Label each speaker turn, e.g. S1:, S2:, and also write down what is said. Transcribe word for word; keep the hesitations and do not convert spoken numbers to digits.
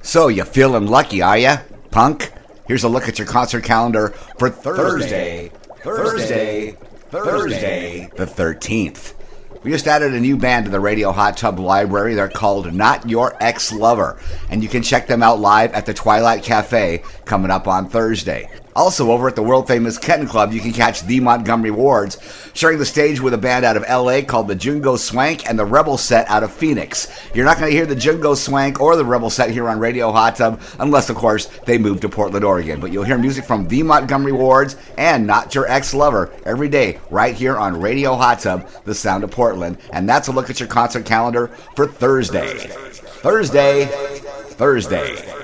S1: So, you feeling lucky, are ya, punk? Here's a look at your concert calendar for Thursday, Thursday, Thursday, the thirteenth. We just added a new band to the Radio Hot Tub library. They're called Not Your Ex-Lover, and you can check them out live at the Twilight Cafe coming up on Thursday. Also, over at the world-famous Kenton Club, you can catch the Montgomery Wards sharing the stage with a band out of L A called the Jungo Swank and the Rebel Set out of Phoenix. You're not going to hear the Jungo Swank or the Rebel Set here on Radio Hot Tub unless, of course, they move to Portland, Oregon. But you'll hear music from the Montgomery Wards and Not Your Ex-Lover every day right here on Radio Hot Tub, the sound of Portland. And that's a look at your concert calendar for Thursday. Thursday. Thursday.